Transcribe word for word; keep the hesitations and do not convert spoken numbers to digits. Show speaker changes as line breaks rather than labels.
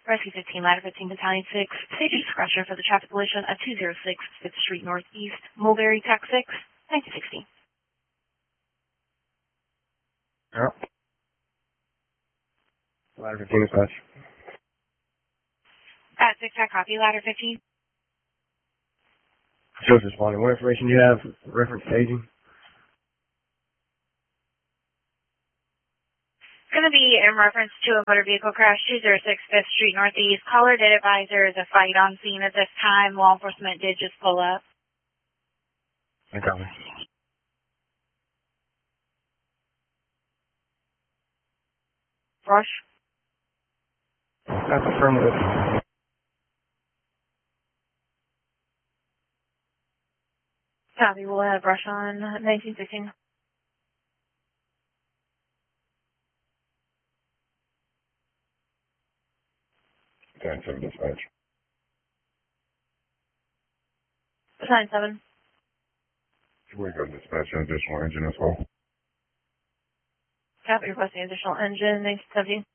Rescue fifteen, Ladder fifteen, Battalion six, safety discretion for the traffic collision at two oh six fifth Street Northeast, Mulberry, Tech six, nineteen sixty.
Yeah. Ladder fifteen dispatch.
At six, I copy, Ladder fifteen.
Joe's responding. What information do you have? Reference staging?
It's going to be in reference to a motor vehicle crash, two oh six fifth Street Northeast. Caller did advise there is a fight on scene at this time. Law enforcement did just pull up.
I copy.
Rush?
That's affirmative.
Copy, we'll have rush on nineteen sixteen.
Battalion seven dispatch.
Battalion seven.
We go to dispatch an additional engine as well.
Copy, requesting additional engine, nineteen seventeen.